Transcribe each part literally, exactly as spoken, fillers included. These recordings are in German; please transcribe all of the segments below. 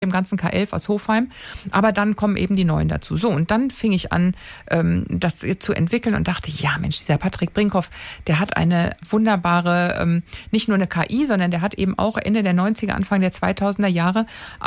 dem ganzen K elf aus Hofheim. Aber dann kommen eben die Neuen dazu. So, und dann fing ich an, das zu entwickeln und dachte, ja Mensch, dieser Patrick Brinkhoff, der hat eine wunderbare, nicht nur eine K I, sondern der hat eben auch Ende der neunziger, Anfang der zweitausender Jahre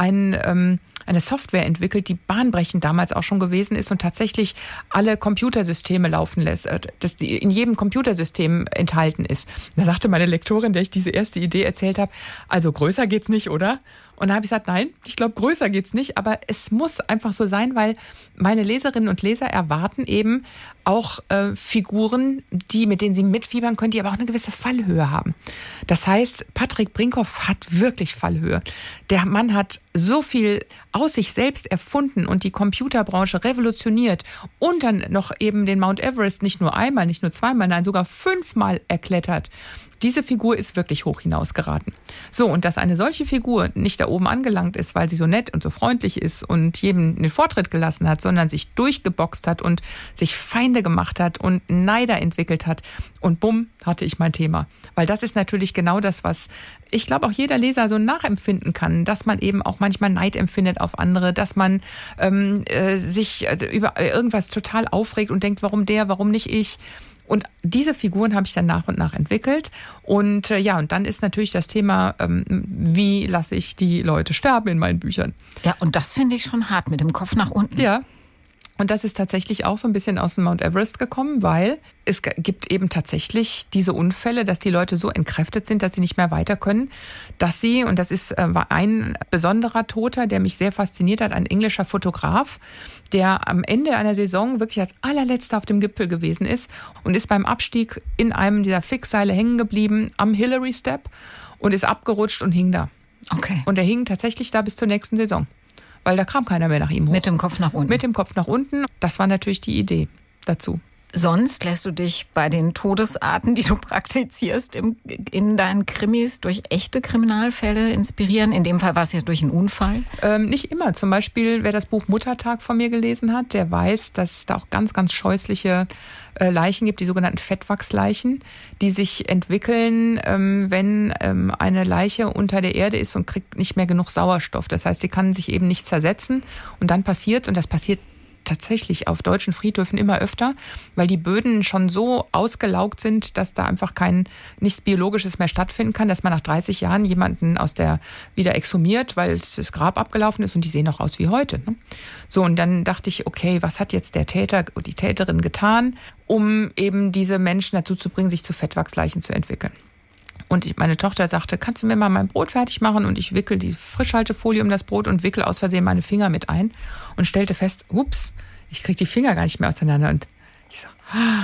ein eine Software entwickelt, die bahnbrechend damals auch schon gewesen ist und tatsächlich alle Computersysteme laufen lässt, dass die in jedem Computersystem enthalten ist. Da sagte meine Lektorin, der ich diese erste Idee erzählt habe, also größer geht's nicht, oder? Und da habe ich gesagt, nein, ich glaube, größer geht's nicht, aber es muss einfach so sein, weil meine Leserinnen und Leser erwarten eben auch äh, Figuren, die, mit denen sie mitfiebern können, die aber auch eine gewisse Fallhöhe haben. Das heißt, Patrick Brinkhoff hat wirklich Fallhöhe. Der Mann hat so viel aus sich selbst erfunden und die Computerbranche revolutioniert und dann noch eben den Mount Everest nicht nur einmal, nicht nur zweimal, nein, sogar fünfmal erklettert. Diese Figur ist wirklich hoch hinausgeraten. So, und dass eine solche Figur nicht da oben angelangt ist, weil sie so nett und so freundlich ist und jedem den Vortritt gelassen hat, sondern sich durchgeboxt hat und sich Feinde gemacht hat und Neider entwickelt hat. Und bumm, hatte ich mein Thema. Weil das ist natürlich genau das, was ich glaube auch jeder Leser so nachempfinden kann, dass man eben auch manchmal Neid empfindet auf andere, dass man ähm, äh, sich über irgendwas total aufregt und denkt, warum der, warum nicht ich? Und diese Figuren habe ich dann nach und nach entwickelt. Und äh, ja, und dann ist natürlich das Thema, ähm, wie lasse ich die Leute sterben in meinen Büchern. Ja, und das finde ich schon hart, mit dem Kopf nach unten. Ja. Und das ist tatsächlich auch so ein bisschen aus dem Mount Everest gekommen, weil es gibt eben tatsächlich diese Unfälle, dass die Leute so entkräftet sind, dass sie nicht mehr weiter können, dass sie, und das ist war ein besonderer Toter, der mich sehr fasziniert hat, ein englischer Fotograf, der am Ende einer Saison wirklich als allerletzter auf dem Gipfel gewesen ist und ist beim Abstieg in einem dieser Fixseile hängen geblieben am Hillary Step und ist abgerutscht und hing da. Okay. Und er hing tatsächlich da bis zur nächsten Saison. Weil da kam keiner mehr nach ihm hoch. Mit dem Kopf nach unten. Mit dem Kopf nach unten. Das war natürlich die Idee dazu. Sonst lässt du dich bei den Todesarten, die du praktizierst, im, in deinen Krimis durch echte Kriminalfälle inspirieren? In dem Fall war es ja durch einen Unfall. Ähm, nicht immer. Zum Beispiel, wer das Buch Muttertag von mir gelesen hat, der weiß, dass es da auch ganz, ganz scheußliche äh, Leichen gibt, die sogenannten Fettwachsleichen, die sich entwickeln, ähm, wenn ähm, eine Leiche unter der Erde ist und kriegt nicht mehr genug Sauerstoff. Das heißt, sie kann sich eben nicht zersetzen und dann passiert, und das passiert tatsächlich auf deutschen Friedhöfen immer öfter, weil die Böden schon so ausgelaugt sind, dass da einfach kein nichts Biologisches mehr stattfinden kann, dass man nach dreißig Jahren jemanden aus der wieder exhumiert, weil das Grab abgelaufen ist und die sehen auch aus wie heute. Ne? So, und dann dachte ich, okay, was hat jetzt der Täter oder die Täterin getan, um eben diese Menschen dazu zu bringen, sich zu Fettwachsleichen zu entwickeln? Und ich, meine Tochter sagte, kannst du mir mal mein Brot fertig machen? Und ich wickel die Frischhaltefolie um das Brot und wickel aus Versehen meine Finger mit ein und stellte fest, ups, ich kriege die Finger gar nicht mehr auseinander. Und ich so,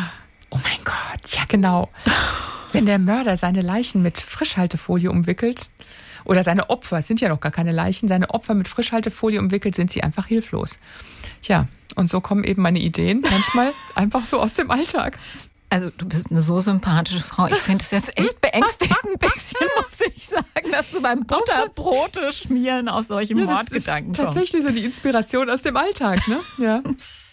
oh mein Gott, ja genau. Wenn der Mörder seine Leichen mit Frischhaltefolie umwickelt, oder seine Opfer, es sind ja noch gar keine Leichen, seine Opfer mit Frischhaltefolie umwickelt, sind sie einfach hilflos. Ja, und so kommen eben meine Ideen manchmal einfach so aus dem Alltag. Also du bist eine so sympathische Frau. Ich finde es jetzt echt beängstigend ein bisschen, muss ich sagen, dass du beim Butterbrote schmieren aus solchem ja, Mordgedanken kommst. Das ist tatsächlich so die Inspiration aus dem Alltag, ne? Ja.